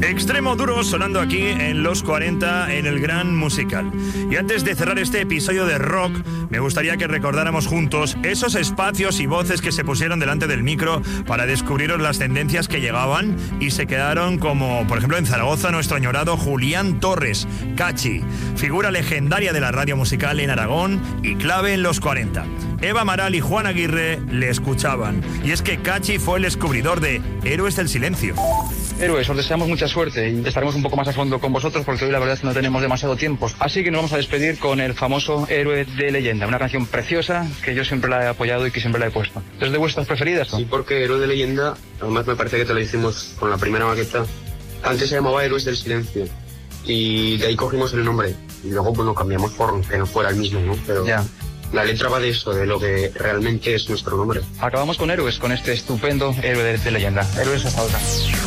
Extremo Duro sonando aquí en los 40 en el Gran Musical. Y antes de cerrar este episodio de rock, me gustaría que recordáramos juntos esos espacios y voces que se pusieron delante del micro para descubriros las tendencias que llegaban y se quedaron, como por ejemplo en Zaragoza nuestro añorado Julián Torres, Cachi, figura legendaria de la radio musical en Aragón y clave en los 40. Eva Amaral y Juan Aguirre le escuchaban. Y es que Cachi fue el descubridor de Héroes del Silencio. Héroes, os deseamos mucha suerte y estaremos un poco más a fondo con vosotros porque hoy la verdad es que no tenemos demasiado tiempo. Así que nos vamos a despedir con el famoso Héroe de Leyenda, una canción preciosa que yo siempre la he apoyado y que siempre la he puesto. ¿Es de vuestras preferidas, no? Sí, porque Héroe de Leyenda, además me parece que te lo hicimos con la primera maqueta. Antes se llamaba Héroes del Silencio y de ahí cogimos el nombre y luego pues lo cambiamos por que no fuera el mismo, ¿no? Pero ya. La letra va de eso, de lo que realmente es nuestro nombre. Acabamos con Héroes, con este estupendo Héroe de Leyenda. Héroes, hasta otra.